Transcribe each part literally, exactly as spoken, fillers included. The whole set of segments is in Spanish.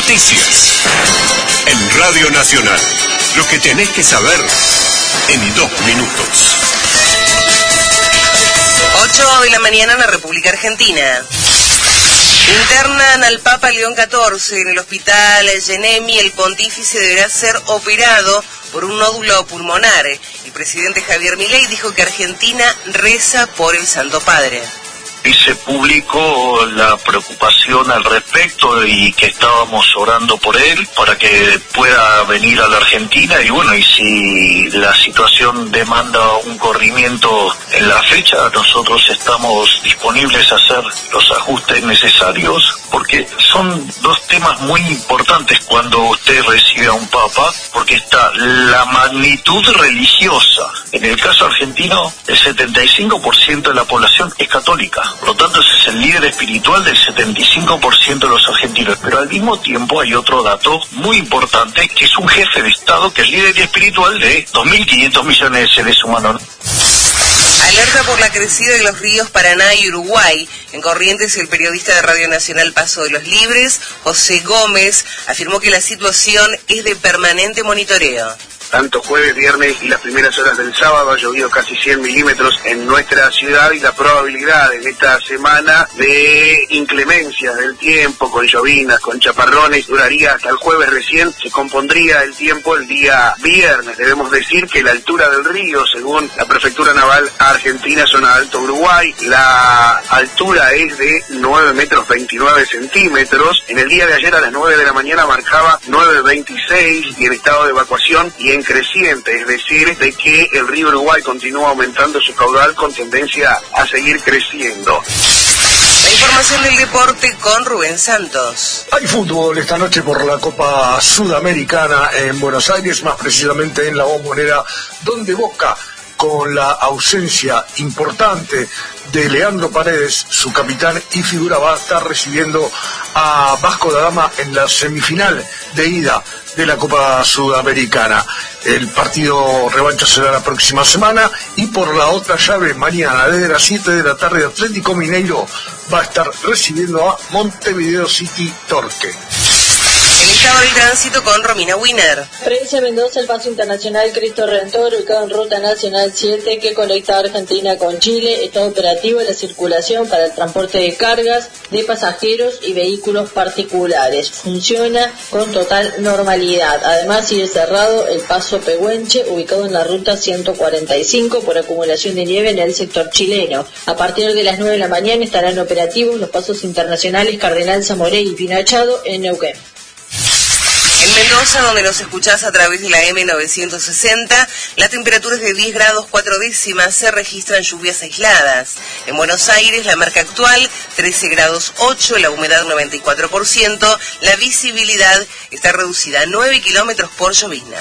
Noticias. En Radio Nacional. Lo que tenés que saber en dos minutos. ocho de la mañana en la República Argentina. Internan al Papa León catorce en el hospital Genemi. El pontífice deberá ser operado por un nódulo pulmonar. El presidente Javier Milei dijo que Argentina reza por el Santo Padre. Y se publicó la preocupación al respecto y que estábamos orando por él para que pueda venir a la Argentina, y bueno, y si la situación demanda un corrimiento en la fecha, nosotros estamos disponibles a hacer los ajustes necesarios, porque son dos temas muy importantes cuando usted recibe a un papa, porque está la magnitud religiosa. En el caso argentino, el setenta y cinco por ciento de la población es católica. Por lo tanto, ese es el líder espiritual del setenta y cinco por ciento de los argentinos. Pero al mismo tiempo hay otro dato muy importante, que es un jefe de Estado que es líder espiritual de dos mil quinientos millones de seres humanos. Alerta por la crecida de los ríos Paraná y Uruguay. En Corrientes, el periodista de Radio Nacional Paso de los Libres, José Gómez, afirmó que la situación es de permanente monitoreo. Tanto jueves, viernes y las primeras horas del sábado ha llovido casi cien milímetros en nuestra ciudad, y la probabilidad en esta semana de inclemencias del tiempo, con llovinas, con chaparrones, duraría hasta el jueves recién. Se compondría el tiempo el día viernes. Debemos decir que la altura del río, según la Prefectura Naval Argentina, zona Alto Uruguay, la altura es de nueve metros veintinueve centímetros. En el día de ayer a las nueve de la mañana marcaba nueve veintiséis y en estado de evacuación y en creciente, es decir, de que el río Uruguay continúa aumentando su caudal con tendencia a seguir creciendo. La información del deporte con Rubén Santos. Hay fútbol esta noche por la Copa Sudamericana en Buenos Aires, más precisamente en la Bombonera, donde Boca, con la ausencia importante de Leandro Paredes, su capitán y figura, va a estar recibiendo a Vasco da Gama en la semifinal de ida de la Copa Sudamericana. El partido revancha será la próxima semana, y por la otra llave, mañana desde las siete de la tarde, Atlético Mineiro va a estar recibiendo a Montevideo City Torque. El estado del tránsito con Romina Wiener. Provincia de Mendoza, el paso internacional Cristo Redentor, ubicado en Ruta Nacional siete, que conecta a Argentina con Chile, está operativo en la circulación para el transporte de cargas, de pasajeros y vehículos particulares. Funciona con total normalidad. Además, sigue cerrado el paso Pehuenche, ubicado en la Ruta ciento cuarenta y cinco, por acumulación de nieve en el sector chileno. A partir de las nueve de la mañana estarán operativos los pasos internacionales Cardenal Zamoré y Pinachado en Neuquén. En Mendoza, donde nos escuchás a través de la eme novecientos sesenta, la temperatura es de diez grados cuatro décimas, se registran lluvias aisladas. En Buenos Aires, la marca actual, trece grados ocho, la humedad noventa y cuatro por ciento, la visibilidad está reducida a nueve kilómetros por llovizna.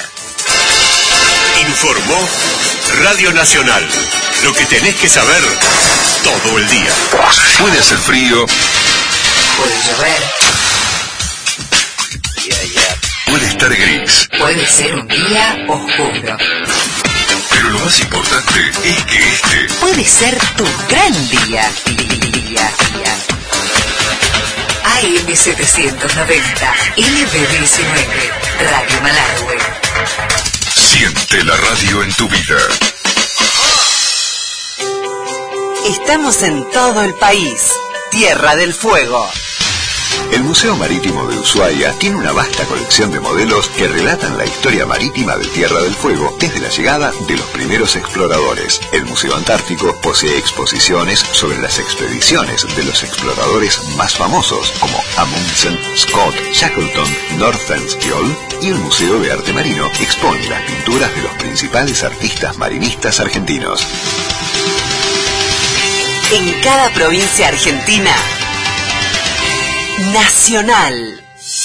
Informó Radio Nacional. Lo que tenés que saber todo el día. Puede hacer frío. Puede llover. Puede estar gris. Puede ser un día oscuro. Pero lo más importante es que este puede ser tu gran día. día, día. A eme setecientos noventa, ele be diecinueve, Radio Malargüe. Siente la radio en tu vida. Estamos en todo el país. Tierra del Fuego. El Museo Marítimo de Ushuaia tiene una vasta colección de modelos que relatan la historia marítima de Tierra del Fuego desde la llegada de los primeros exploradores. El Museo Antártico posee exposiciones sobre las expediciones de los exploradores más famosos, como Amundsen, Scott, Shackleton, Nordenskjöld, y el Museo de Arte Marino expone las pinturas de los principales artistas marinistas argentinos. En cada provincia argentina, Nacional.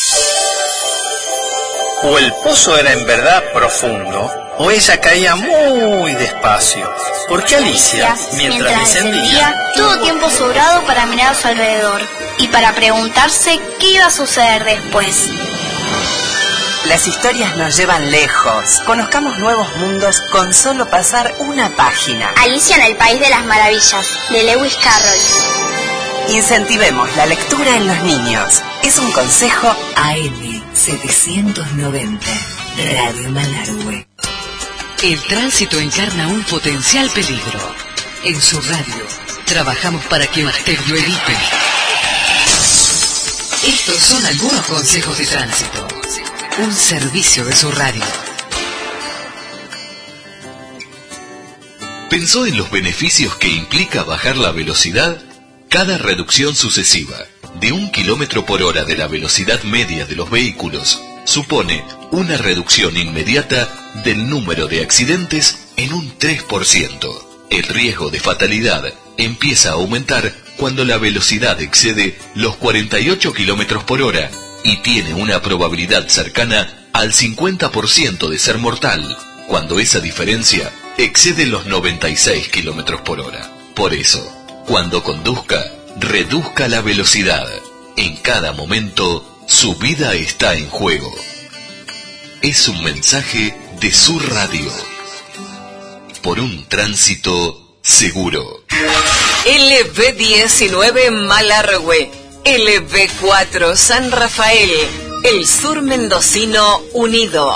O el pozo era en verdad profundo, o ella caía muy despacio. Porque Alicia, mientras, mientras descendía, tuvo tiempo sobrado para mirar a su alrededor y para preguntarse qué iba a suceder después. Las historias nos llevan lejos. Conozcamos nuevos mundos con solo pasar una página. Alicia en el País de las Maravillas, de Lewis Carroll. Incentivemos la lectura en los niños. Es un consejo A eme. setecientos noventa, Radio Malargüe. El tránsito encarna un potencial peligro. En su radio, trabajamos para que usted lo evite. Estos son algunos consejos de tránsito. Un servicio de su radio. ¿Pensó en los beneficios que implica bajar la velocidad? Cada reducción sucesiva de un kilómetro por hora de la velocidad media de los vehículos supone una reducción inmediata del número de accidentes en un tres por ciento. El riesgo de fatalidad empieza a aumentar cuando la velocidad excede los cuarenta y ocho kilómetros por hora y tiene una probabilidad cercana al cincuenta por ciento de ser mortal, cuando esa diferencia excede los noventa y seis kilómetros por hora. Por eso, cuando conduzca, reduzca la velocidad. En cada momento, su vida está en juego. Es un mensaje de su radio. Por un tránsito seguro. L B diecinueve Malargüe, L B cuatro San Rafael, el sur mendocino unido.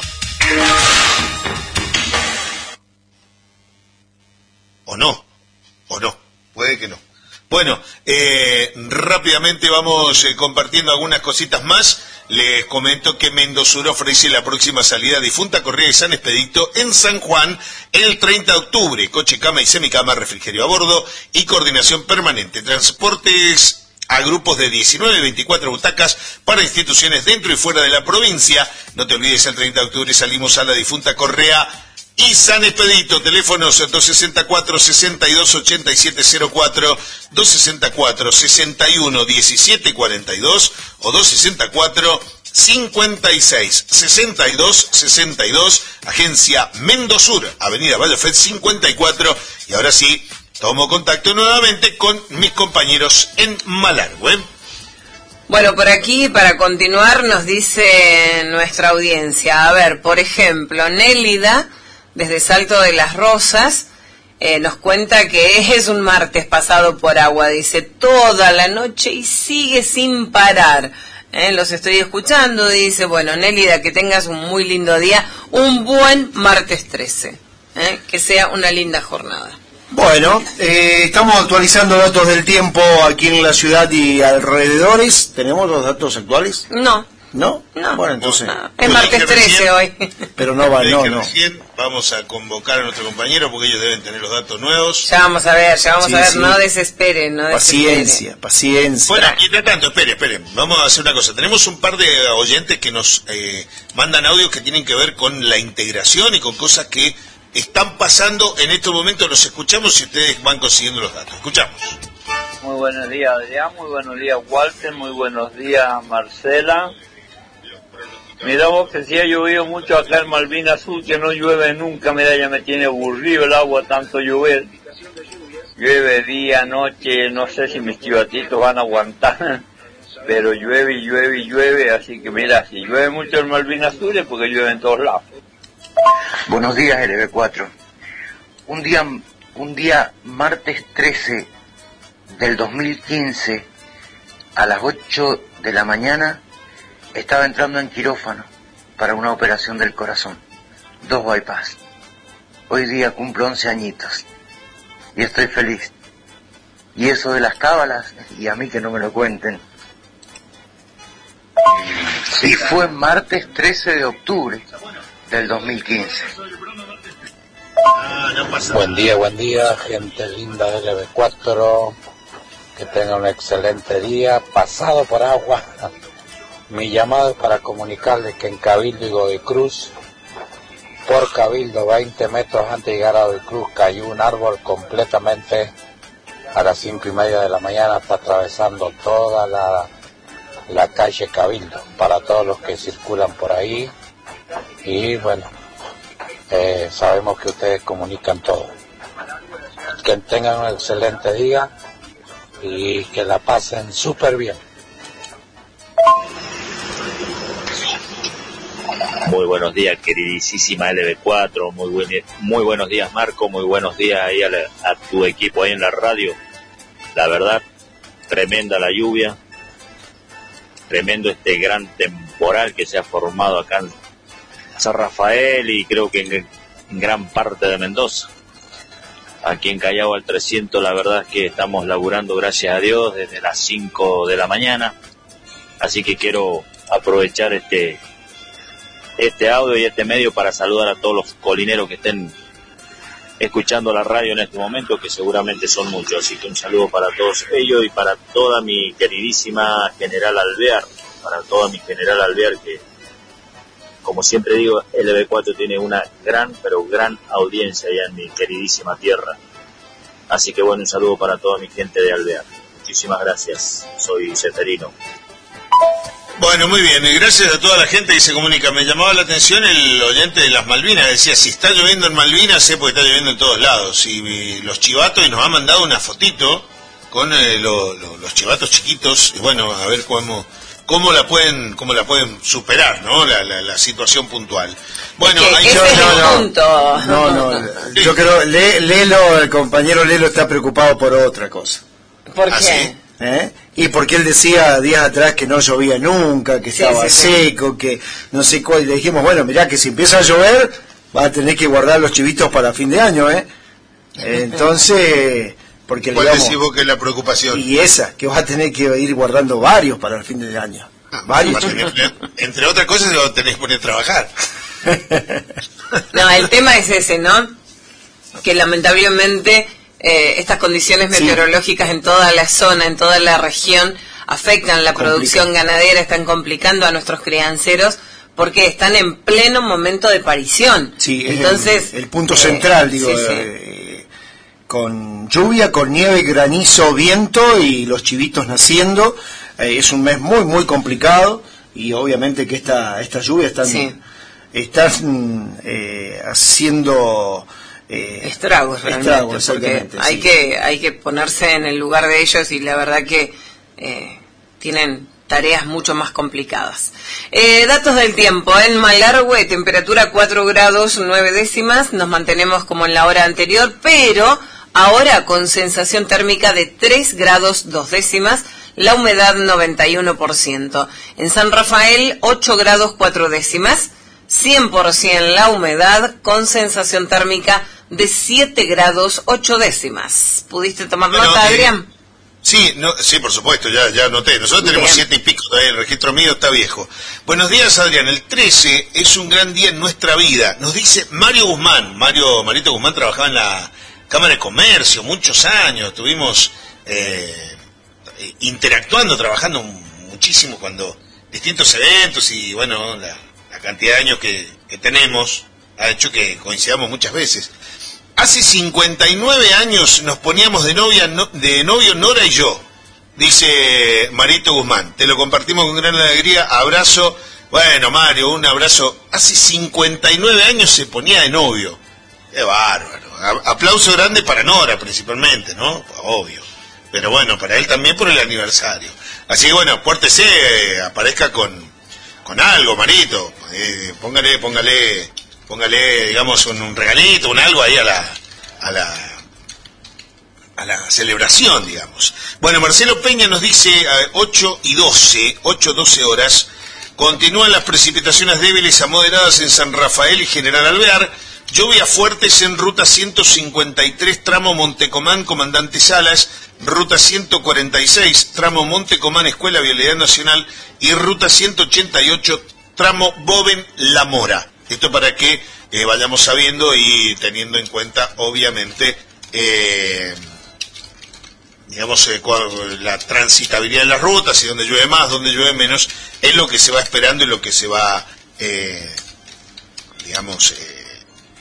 O no, o no, puede que no. Bueno, eh, rápidamente vamos eh, compartiendo algunas cositas más. Les comento que Mendosur ofrece la próxima salida difunta Correa de San Expedito en San Juan el treinta de octubre. Coche, cama y semicama, refrigerio a bordo y coordinación permanente. Transportes a grupos de diecinueve a veinticuatro butacas para instituciones dentro y fuera de la provincia. No te olvides, el treinta de octubre salimos a la difunta Correa y San Expedito. Teléfonos dos sesenta y cuatro, sesenta y dos, ochenta y siete cero cuatro, dos sesenta y cuatro, sesenta y uno, diecisiete cuarenta y dos o dos sesenta y cuatro, cincuenta y seis, sesenta y dos sesenta y dos. Agencia Mendosur, Avenida Vallafed cincuenta y cuatro. Y ahora sí, tomo contacto nuevamente con mis compañeros en Malargüe. Bueno, por aquí, para continuar, nos dice nuestra audiencia. A ver, por ejemplo, Nélida, desde Salto de las Rosas, eh, nos cuenta que es un martes pasado por agua, dice, toda la noche y sigue sin parar. Eh, los estoy escuchando, dice, bueno, Nélida, que tengas un muy lindo día, un buen martes trece, eh, que sea una linda jornada. Bueno, eh, estamos actualizando datos del tiempo aquí en la ciudad y alrededores. ¿Tenemos los datos actuales? No. ¿No? No. Bueno, entonces... No. Es martes trece hoy. Pero no va, no, no. Recién vamos a convocar a nuestro compañero porque ellos deben tener los datos nuevos. Ya vamos a ver, ya vamos Sí, a ver, sí. no desesperen, no desesperen. Paciencia, paciencia. Bueno, mientras tanto, esperen, esperen, vamos a hacer una cosa. Tenemos un par de oyentes que nos eh, mandan audios que tienen que ver con la integración y con cosas que están pasando en estos momentos. Los escuchamos y ustedes van consiguiendo los datos. Escuchamos. Muy buenos días, Adrián, muy buenos días, Walter, muy buenos días, Marcela. Mira vos que sí ha llovido mucho acá en Malvinas Sur, que no llueve nunca, mira, ya me tiene aburrido el agua, tanto llover. Llueve día, noche, no sé si mis chivatitos van a aguantar, pero llueve y llueve y llueve, así que mira, si llueve mucho en Malvinas Sur es porque llueve en todos lados. Buenos días, L B cuatro. Un día, un día martes trece del dos mil quince, a las ocho de la mañana, estaba entrando en quirófano para una operación del corazón, dos bypass. Hoy día cumplo once añitos y estoy feliz. Y eso de las cábalas, y a mí que no me lo cuenten. Y fue martes trece de octubre del dos mil quince. Buen día, buen día, gente linda de L B cuatro. Que tengan un excelente día, pasado por agua. Mi llamado es para comunicarles que en Cabildo y Godoy Cruz, por Cabildo, veinte metros antes de llegar a Godoy Cruz, cayó un árbol completamente a las cinco y media de la mañana, está atravesando toda la, la calle Cabildo, para todos los que circulan por ahí. Y bueno, eh, sabemos que ustedes comunican todo. Que tengan un excelente día y que la pasen súper bien. Muy buenos días, queridísima L B cuatro, muy, buen, muy buenos días, Marco, muy buenos días ahí a, la, a tu equipo ahí en la radio. La verdad, tremenda la lluvia, tremendo este gran temporal que se ha formado acá en San Rafael y creo que en, en gran parte de Mendoza. Aquí en Callao al trescientos la verdad es que estamos laburando, gracias a Dios, desde las cinco de la mañana. Así que quiero aprovechar este este audio y este medio para saludar a todos los colineros que estén escuchando la radio en este momento, que seguramente son muchos. Así que un saludo para todos ellos y para toda mi queridísima General Alvear, para toda mi General Alvear, que como siempre digo, L B cuatro tiene una gran, pero gran audiencia allá en mi queridísima tierra. Así que bueno, un saludo para toda mi gente de Alvear. Muchísimas gracias, soy Seferino. Bueno, muy bien, y gracias a toda la gente que se comunica. Me llamaba la atención el oyente de las Malvinas, decía, si está lloviendo en Malvinas, sé porque está lloviendo en todos lados. Y, y los chivatos, y nos ha mandado una fotito con eh, lo, lo, los chivatos chiquitos, y bueno, a ver cómo... cómo la pueden cómo la pueden superar, ¿no? La, la, la situación puntual. Bueno, es que hay ese yo, es no, el no, punto. No, no, yo creo, Le, Lelo, el compañero Lelo está preocupado por otra cosa. ¿Por ¿Ah, qué? sí? ¿Eh? Y porque él decía días atrás que no llovía nunca, que Sí, estaba sí, sí. seco, que no sé cuál, y le dijimos, bueno, mirá que si empieza a llover, va a tener que guardar los chivitos para fin de año, ¿eh? Entonces... porque ¿cuál digamos, decís vos que es la preocupación? y esa, que vas a tener que ir guardando varios para el fin del año. Ah, varios. entre, entre otras cosas, lo tenés que poner a trabajar. No, el tema es ese, ¿no? Que lamentablemente eh, estas condiciones Sí. meteorológicas en toda la zona, en toda la región, afectan la Complica. producción ganadera, están complicando a nuestros crianceros porque están en pleno momento de parición. Sí, es entonces el, el punto eh, central, digo, sí, sí. eh, con lluvia, con nieve, granizo, viento y los chivitos naciendo. Eh, es un mes muy, muy complicado y obviamente que esta, esta lluvia están, Sí. están eh, haciendo... Eh, estragos realmente, estragos, porque exactamente, hay sí. que hay que ponerse en el lugar de ellos y la verdad que eh, tienen tareas mucho más complicadas. Eh, datos del tiempo: en Malargüe temperatura cuatro grados nueve décimas, nos mantenemos como en la hora anterior, pero ahora con sensación térmica de tres grados dos décimas, la humedad noventa y uno por ciento. En San Rafael ocho grados cuatro décimas, cien por ciento la humedad, con sensación térmica de siete grados ocho décimas. ¿Pudiste tomar Bueno, nota, eh, Adrián? Sí, no, sí, por supuesto, ya ya noté. Nosotros tenemos Bien. siete y pico, todavía el registro mío está viejo. Buenos días, Adrián. El trece es un gran día en nuestra vida. Nos dice Mario Guzmán. Mario Marito Guzmán trabajaba en la Cámara de Comercio muchos años. Estuvimos eh, interactuando, trabajando muchísimo cuando distintos eventos y bueno, la, la cantidad de años que, que tenemos ha hecho que coincidamos muchas veces. Hace cincuenta y nueve años nos poníamos de novia no, de novio Nora y yo, dice Marito Guzmán. Te lo compartimos con gran alegría. Abrazo. Bueno, Mario, un abrazo. Hace cincuenta y nueve años se ponía de novio. Qué bárbaro. A, aplauso grande para Nora, principalmente, ¿no? Obvio. Pero bueno, para él también por el aniversario. Así que bueno, pórtese, eh, aparezca con, con algo, Marito. Eh, póngale, póngale... Póngale, digamos, un, un regalito, un algo ahí a la, a la a la celebración, digamos. Bueno, Marcelo Peña nos dice a ocho y doce, ocho doce horas, continúan las precipitaciones débiles a moderadas en San Rafael y General Alvear, lluvias fuertes en ruta ciento cincuenta y tres, tramo Montecomán, Comandante Salas, ruta ciento cuarenta y seis, tramo Montecomán, Escuela Vialidad Nacional, y ruta ciento ochenta y ocho, tramo Boven-La Mora. Esto para que eh, vayamos sabiendo y teniendo en cuenta, obviamente, eh, digamos, eh, cuál, la transitabilidad de las rutas y donde llueve más, donde llueve menos, es lo que se va esperando y lo que se va, eh, digamos, eh,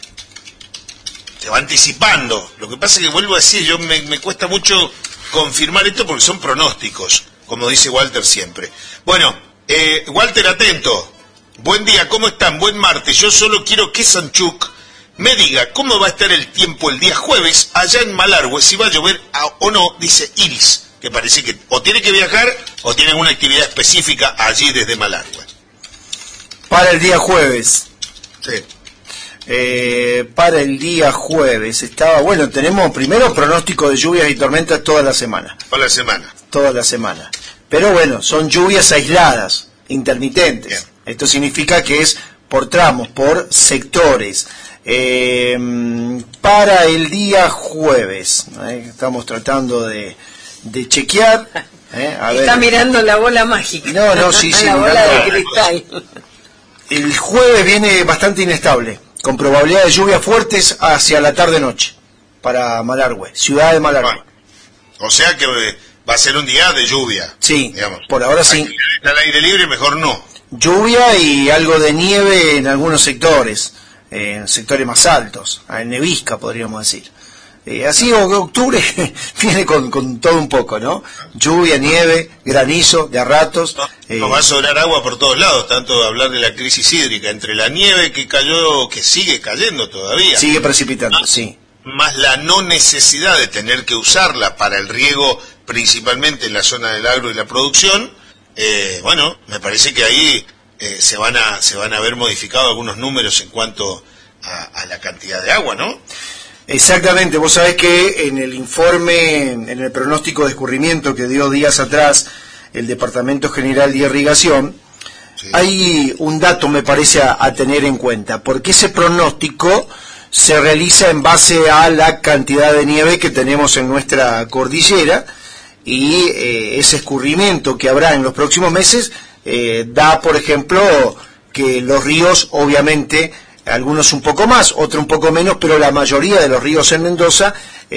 se va anticipando. Lo que pasa es que, vuelvo a decir, yo me, me cuesta mucho confirmar esto porque son pronósticos, como dice Walter siempre. Bueno, eh, Walter, atento. Buen día, ¿cómo están? Buen martes. Yo solo quiero que Sanchuk me diga cómo va a estar el tiempo el día jueves allá en Malargüe, si va a llover o no, dice Iris, que parece que o tiene que viajar o tiene una actividad específica allí desde Malargüe. Para el día jueves. Sí. Eh, para el día jueves estaba, bueno, tenemos primero pronóstico de lluvias y tormentas toda la semana. Toda la semana. Toda la semana. pero bueno, son lluvias aisladas, intermitentes. Bien. Esto significa que es por tramos, por sectores. Eh, para el día jueves, ¿eh? Estamos tratando de, de chequear. ¿eh? A Está ver. mirando la bola mágica. No, no, sí, sí. La bola de cristal. El jueves viene bastante inestable, con probabilidad de lluvias fuertes hacia la tarde-noche, para Malargüe, ciudad de Malargüe. Bueno, o sea que va a ser un día de lluvia. Sí, digamos. Por ahora sí. Está al aire libre, mejor no. Lluvia y algo de nieve en algunos sectores, eh, en sectores más altos, en nevisca podríamos decir. Eh, así octubre viene con, con todo un poco, ¿no? Lluvia, nieve, granizo, de a ratos. No, eh, nos va a sobrar agua por todos lados, tanto hablar de la crisis hídrica, entre la nieve que cayó, que sigue cayendo todavía. Sigue precipitando, más, sí. Más la no necesidad de tener que usarla para el riego, principalmente en la zona del agro y la producción. Eh, bueno, me parece que ahí eh, se van a se van a ver modificados algunos números en cuanto a, a la cantidad de agua, ¿no? Exactamente, vos sabés que en el informe, en el pronóstico de escurrimiento que dio días atrás el Departamento General de Irrigación, sí, hay un dato me parece a, a tener en cuenta, porque ese pronóstico se realiza en base a la cantidad de nieve que tenemos en nuestra cordillera y eh, ese escurrimiento que habrá en los próximos meses eh, da, por ejemplo, que los ríos obviamente, algunos un poco más, otros un poco menos, pero la mayoría de los ríos en Mendoza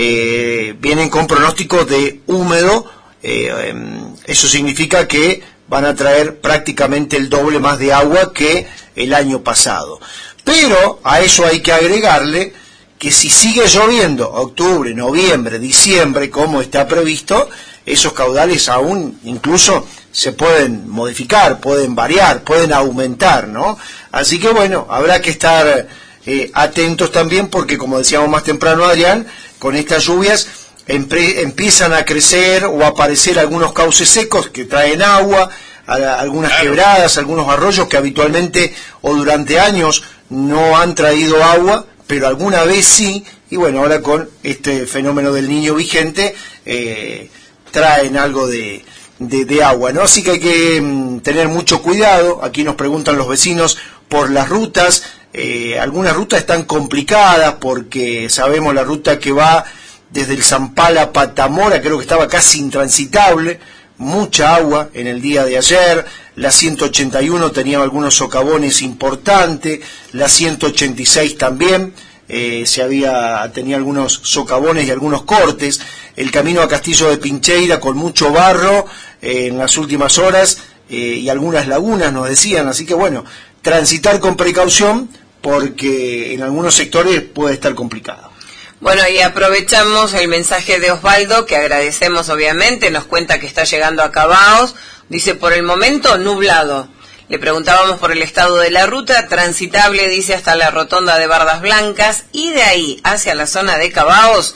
eh, vienen con pronóstico de húmedo. Eh, eso significa que van a traer prácticamente el doble más de agua que el año pasado. Pero a eso hay que agregarle que si sigue lloviendo octubre, noviembre, diciembre, como está previsto, esos caudales aún incluso se pueden modificar, pueden variar, pueden aumentar, ¿no? Así que bueno, habrá que estar eh, atentos también porque, como decíamos más temprano, Adrián, con estas lluvias empiezan a crecer o a aparecer algunos cauces secos que traen agua, a, a algunas claro. quebradas, algunos arroyos que habitualmente o durante años no han traído agua, pero alguna vez sí, y bueno, ahora con este fenómeno del Niño vigente, eh, traen algo de, de, de agua, ¿no? Así que hay que mm, tener mucho cuidado. Aquí nos preguntan los vecinos por las rutas, eh, algunas rutas están complicadas porque sabemos la ruta que va desde el Zampala a Patamora, creo que estaba casi intransitable, mucha agua en el día de ayer. La ciento ochenta y uno tenía algunos socavones importantes, la ciento ochenta y seis también, eh, se había tenía algunos socavones y algunos cortes. El camino a Castillo de Pincheira con mucho barro eh, en las últimas horas eh, y algunas lagunas nos decían, así que bueno, transitar con precaución porque en algunos sectores puede estar complicado. Bueno, y aprovechamos el mensaje de Osvaldo, que agradecemos obviamente, nos cuenta que está llegando a Cabaos, dice por el momento nublado. Le preguntábamos por el estado de la ruta, transitable, dice, hasta la rotonda de Bardas Blancas, y de ahí hacia la zona de Cabaos,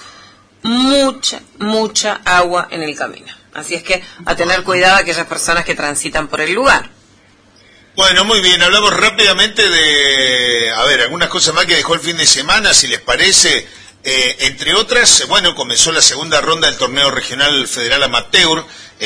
mucha, mucha agua en el camino. Así es que a tener cuidado a aquellas personas que transitan por el lugar. Bueno, muy bien, hablamos rápidamente de, a ver, algunas cosas más que dejó el fin de semana, si les parece. Eh, entre otras, bueno, comenzó la segunda ronda del torneo regional federal amateur.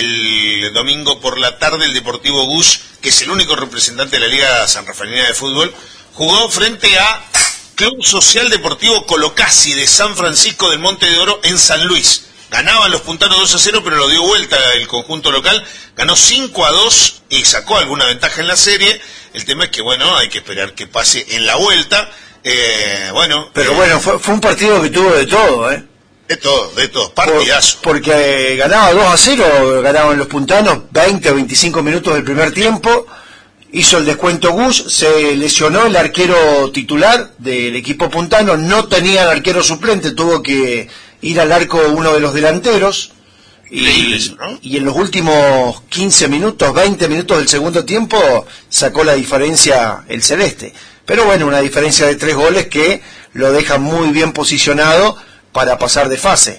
El domingo por la tarde el Deportivo Bush, que es el único representante de la Liga Sanrafaelina de Fútbol, jugó frente a Club Social Deportivo Colocasi de San Francisco del Monte de Oro en San Luis. Ganaban los puntanos dos a cero, pero lo dio vuelta el conjunto local, ganó cinco a dos y sacó alguna ventaja en la serie. El tema es que, bueno, hay que esperar que pase en la vuelta. Eh, bueno, pero eh, bueno, fue, fue un partido que tuvo de todo, ¿eh? De todo, de todo, partidazo. Por, porque eh, ganaba dos a cero, ganaban los puntanos, veinte o veinticinco minutos del primer tiempo, hizo el descuento Gus, se lesionó el arquero titular del equipo puntano, no tenía el arquero suplente, tuvo que ir al arco uno de los delanteros, y, eso, ¿no? y en los últimos quince minutos, veinte minutos del segundo tiempo, sacó la diferencia el celeste. Pero bueno, una diferencia de tres goles que lo deja muy bien posicionado para pasar de fase.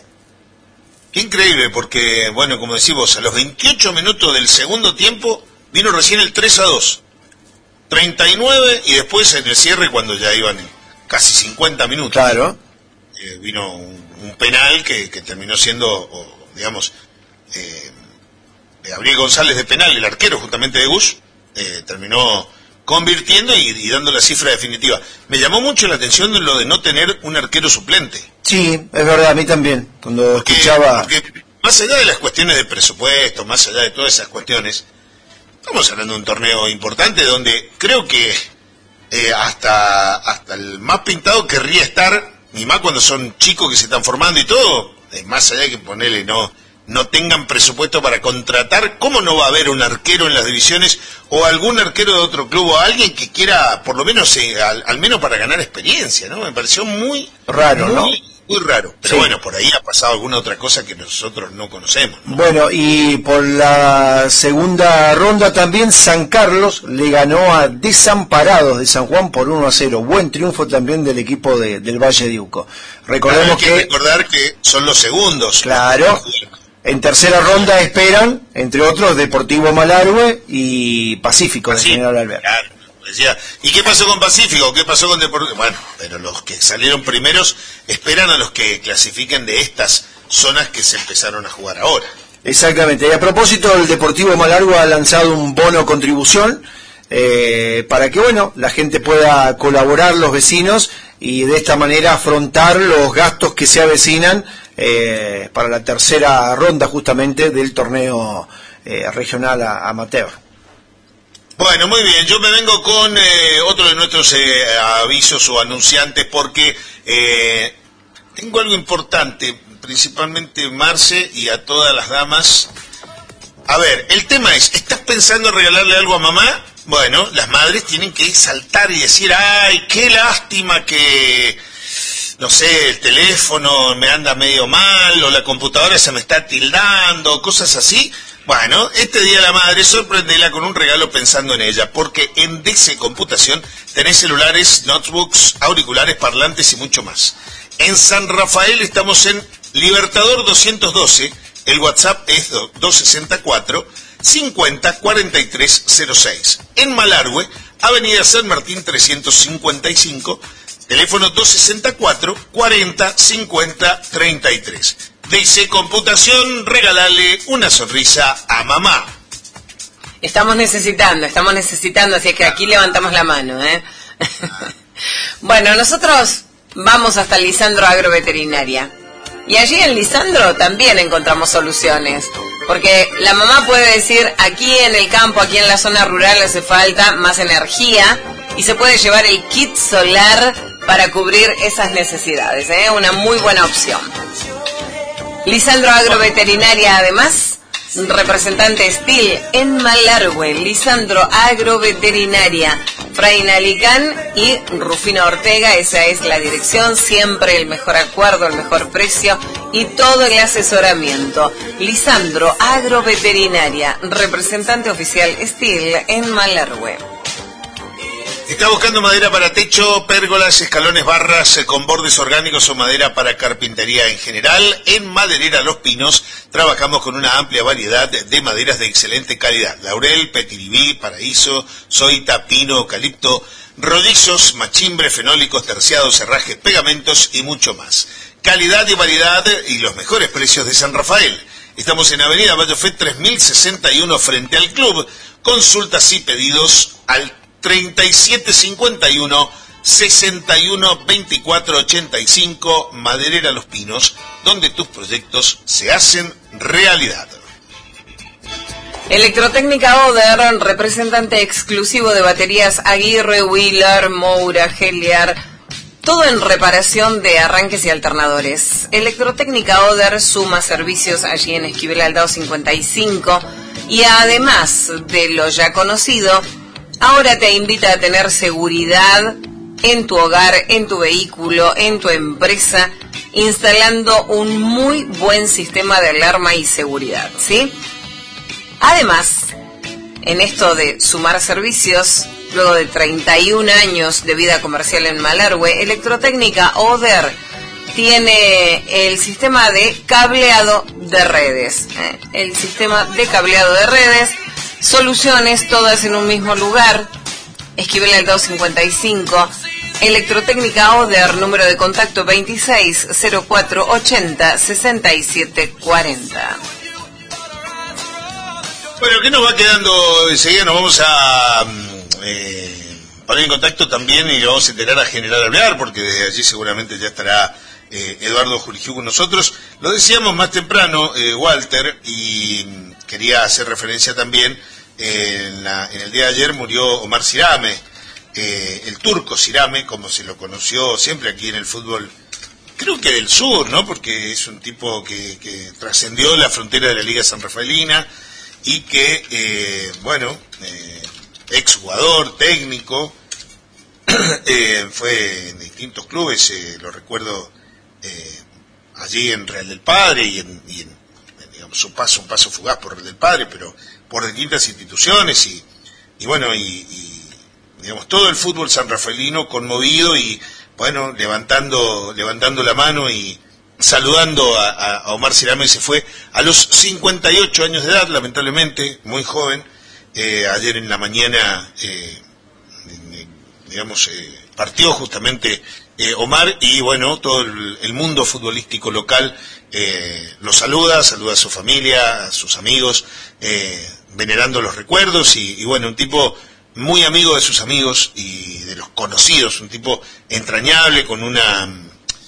Qué increíble, porque, bueno, como decimos, a los veintiocho minutos del segundo tiempo vino recién el tres a dos. treinta y nueve y después en el cierre, cuando ya iban casi cincuenta minutos. Claro. Eh, vino un, un penal que, que terminó siendo, o, digamos, eh, Gabriel González de penal, el arquero justamente de Gush, eh, terminó convirtiendo y, y dando la cifra definitiva. Me llamó mucho la atención lo de no tener un arquero suplente. Sí, es verdad, a mí también, cuando porque, escuchaba... Porque más allá de las cuestiones de presupuesto, más allá de todas esas cuestiones, estamos hablando de un torneo importante donde creo que eh, hasta, hasta el más pintado querría estar, y más cuando son chicos que se están formando y todo, eh, más allá de que ponerle no... no tengan presupuesto para contratar, ¿cómo no va a haber un arquero en las divisiones o algún arquero de otro club o alguien que quiera, por lo menos, eh, al, al menos para ganar experiencia, ¿no? Me pareció muy raro, muy, ¿no? Muy raro, pero Sí. bueno, por ahí ha pasado alguna otra cosa que nosotros no conocemos, ¿no? Bueno, y por la segunda ronda también San Carlos le ganó a Desamparados de San Juan por uno a cero. Buen triunfo también del equipo de, del Valle de Uco. Recordemos Claro, hay que, que... recordar que son los segundos. Claro. En tercera ronda esperan, entre otros, Deportivo Malargüe y Pacífico de General Alvear. Claro, decía, ¿y qué pasó con Pacífico? ¿Qué pasó con Deportivo? Bueno, pero los que salieron primeros esperan a los que clasifiquen de estas zonas que se empezaron a jugar ahora. Exactamente. Y a propósito, el Deportivo Malargüe ha lanzado un bono contribución eh, para que, bueno, la gente pueda colaborar, los vecinos, y de esta manera afrontar los gastos que se avecinan Eh, para la tercera ronda justamente del torneo eh, regional a, amateur. Bueno, muy bien, yo me vengo con eh, otro de nuestros eh, avisos o anunciantes porque eh, tengo algo importante, principalmente Marce y a todas las damas. A ver, el tema es, ¿estás pensando en regalarle algo a mamá? Bueno, las madres tienen que saltar y decir, ¡ay, qué lástima que... no sé, el teléfono me anda medio mal, o la computadora se me está tildando, cosas así? Bueno, este Día de la Madre, sorprendela con un regalo pensando en ella, porque en D C Computación tenés celulares, notebooks, auriculares, parlantes y mucho más. En San Rafael estamos en Libertador doscientos doce, el WhatsApp es doscientos sesenta y cuatro, cincuenta, cuarenta y tres cero seis. En Malargüe, Avenida San Martín trescientos cincuenta y cinco, teléfono doscientos sesenta y cuatro, cuarenta, cincuenta, treinta y tres. D C Computación, regálale una sonrisa a mamá. Estamos necesitando, estamos necesitando, así que aquí levantamos la mano, ¿eh? Bueno, nosotros vamos hasta Lisandro Agroveterinaria. Y allí en Lisandro también encontramos soluciones. Porque la mamá puede decir, aquí en el campo, aquí en la zona rural hace falta más energía, y se puede llevar el kit solar para cubrir esas necesidades, ¿eh? Una muy buena opción. Lisandro Agroveterinaria, además, representante Steel en Malargüe. Lisandro Agroveterinaria, Fray Nalicán y Rufino Ortega, esa es la dirección, siempre el mejor acuerdo, el mejor precio y todo el asesoramiento. Lisandro Agroveterinaria, representante oficial Steel en Malargüe. ¿Está buscando madera para techo, pérgolas, escalones, barras, eh, con bordes orgánicos o madera para carpintería en general? En Maderera Los Pinos trabajamos con una amplia variedad de maderas de excelente calidad. Laurel, petiribí, paraíso, zoita, pino, eucalipto, rodizos, machimbre, fenólicos, terciados, herrajes, pegamentos y mucho más. Calidad y variedad y los mejores precios de San Rafael. Estamos en Avenida Bayofet tres mil sesenta y uno frente al club. Consultas y pedidos al treinta y siete cincuenta y uno, sesenta y uno, veinticuatro ochenta y cinco, Maderera Los Pinos, donde tus proyectos se hacen realidad. Electrotécnica Oder, representante exclusivo de baterías Aguirre, Wheeler, Moura, Heliar, todo en reparación de arranques y alternadores. Electrotécnica Oder suma servicios allí en Esquivel Aldao cincuenta y cinco y además de lo ya conocido, ahora te invita a tener seguridad en tu hogar, en tu vehículo, en tu empresa, instalando un muy buen sistema de alarma y seguridad, ¿sí? Además, en esto de sumar servicios, luego de treinta y un años de vida comercial en Malargüe, Electrotécnica Oder tiene el sistema de cableado de redes, ¿eh? El sistema de cableado de redes, soluciones todas en un mismo lugar. Esquivel Aldao cincuenta y cinco, Electrotécnica Oder, número de contacto veintiséis cero cuatro ochenta sesenta y siete cuarenta. Bueno, ¿qué nos va quedando? Enseguida nos vamos a eh, poner en contacto también y lo vamos a enterar a General Alvear, porque desde allí seguramente ya estará eh, Eduardo Jurigiu con nosotros. Lo decíamos más temprano, eh, Walter, y quería hacer referencia también, eh, en, la, en el día de ayer murió Omar Sirame, eh, el turco Sirame, como se lo conoció siempre aquí en el fútbol, creo que del sur, ¿no? Porque es un tipo que, que trascendió la frontera de la Liga San Rafaelina, y que, eh, bueno, eh, exjugador, técnico, eh, fue en distintos clubes, eh, lo recuerdo eh, allí en Real del Padre y en, y en digamos, su paso, un paso fugaz por Real del Padre, pero por distintas instituciones y, y bueno, y, y digamos, todo el fútbol sanrafaelino conmovido y, bueno, levantando, levantando la mano y saludando a, a, a Omar Sirame. Se fue a los cincuenta y ocho años de edad, lamentablemente, muy joven. Eh, ayer en la mañana, eh, digamos, eh, partió justamente eh, Omar, y bueno, todo el, el mundo futbolístico local eh, lo saluda, saluda a su familia, a sus amigos, eh, venerando los recuerdos, y, y bueno, un tipo muy amigo de sus amigos y de los conocidos, un tipo entrañable, con una...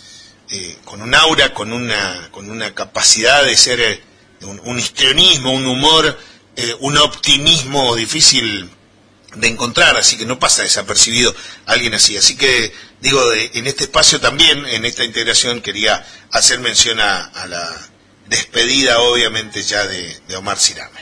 Eh, con un aura, con una con una capacidad de ser eh, un, un histrionismo, un humor, eh, un optimismo difícil de encontrar, así que no pasa desapercibido alguien así. Así que, digo, de, en este espacio también, en esta integración, quería hacer mención a, a la despedida, obviamente, ya de, de Omar Sirame.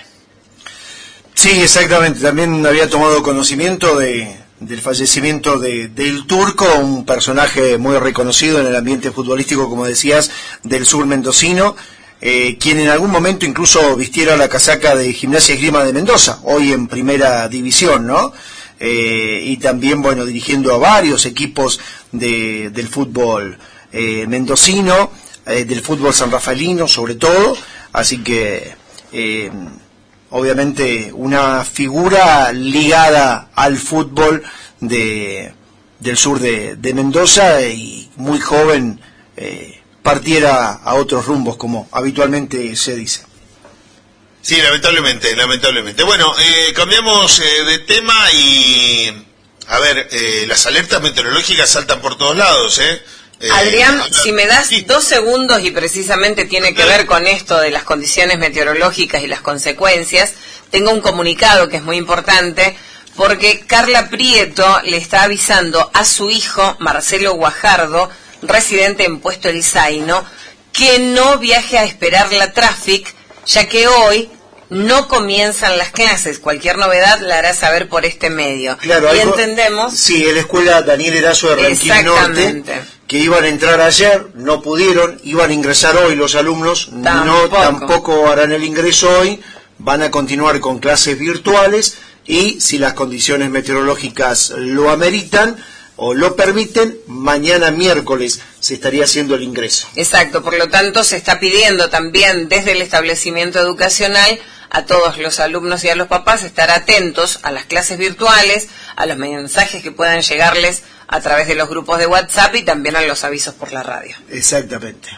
Sí, exactamente, también había tomado conocimiento de... del fallecimiento de, del turco, un personaje muy reconocido en el ambiente futbolístico, como decías, del sur mendocino, eh, quien en algún momento incluso vistiera la casaca de Gimnasia y Esgrima de Mendoza, hoy en primera división, ¿no? Eh, y también, bueno, dirigiendo a varios equipos de, del fútbol eh, mendocino, eh, del fútbol sanrafaelino sobre todo, así que... Eh, obviamente una figura ligada al fútbol de, del sur de, de Mendoza, y muy joven eh, partiera a otros rumbos, como habitualmente se dice. Sí, lamentablemente, lamentablemente. Bueno, eh, cambiamos eh, de tema y, a ver, eh, las alertas meteorológicas saltan por todos lados, ¿eh? Eh, Adrián, si me das sí. dos segundos, y precisamente tiene que ver con esto de las condiciones meteorológicas y las consecuencias, tengo un comunicado que es muy importante, porque Carla Prieto le está avisando a su hijo, Marcelo Guajardo, residente en Puesto El Zaino, que no viaje a esperar la Traffic, ya que hoy no comienzan las clases. Cualquier novedad la hará saber por este medio. Claro, y algo, entendemos... Sí, en la escuela Daniel Erazo de Ranquín Norte, que iban a entrar ayer, no pudieron, iban a ingresar hoy los alumnos, tampoco. no tampoco harán el ingreso hoy, van a continuar con clases virtuales, y si las condiciones meteorológicas lo ameritan o lo permiten, mañana miércoles se estaría haciendo el ingreso. Exacto, por lo tanto se está pidiendo también desde el establecimiento educacional a todos los alumnos y a los papás estar atentos a las clases virtuales, a los mensajes que puedan llegarles a través de los grupos de WhatsApp y también a los avisos por la radio. Exactamente.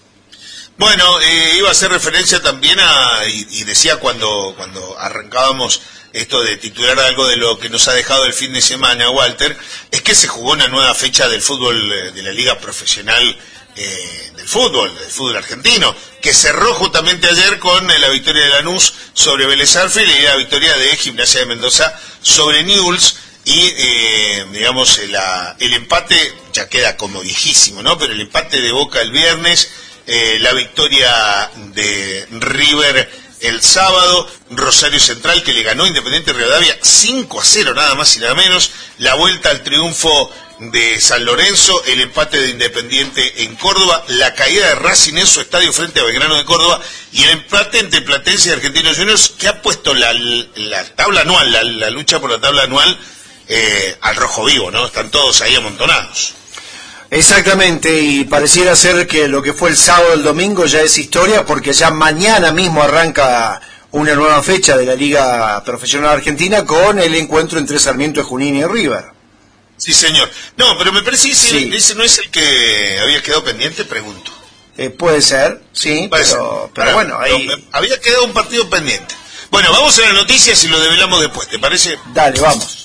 Bueno, eh, iba a hacer referencia también a, y, y decía cuando, cuando arrancábamos esto de titular algo de lo que nos ha dejado el fin de semana, Walter, es que se jugó una nueva fecha del fútbol, de la Liga Profesional eh, del fútbol, del fútbol argentino, que cerró justamente ayer con la victoria de Lanús sobre Vélez Sarsfield y la victoria de Gimnasia de Mendoza sobre Newell's. Y, eh, digamos, la, el empate ya queda como viejísimo, ¿no? Pero el empate de Boca el viernes, eh, la victoria de River el sábado, Rosario Central que le ganó Independiente Rivadavia cinco a cero, nada más y nada menos, la vuelta al triunfo de San Lorenzo, el empate de Independiente en Córdoba, la caída de Racing en su estadio frente a Belgrano de Córdoba, y el empate entre Platense y Argentinos Juniors, que ha puesto la, la tabla anual, la, la lucha por la tabla anual, Eh, al rojo vivo, ¿no? Están todos ahí amontonados. Exactamente, y pareciera ser que lo que fue el sábado y el domingo ya es historia, porque ya mañana mismo arranca una nueva fecha de la Liga Profesional Argentina con el encuentro entre Sarmiento de Junín y River. Sí, señor. No, pero me parece que sí. ese no es el que había quedado pendiente, pregunto. Eh, puede ser, sí, puede pero, ser. pero bueno, ahí... había quedado un partido pendiente. Bueno, vamos a las noticias y lo develamos después, ¿te parece? Dale, vamos.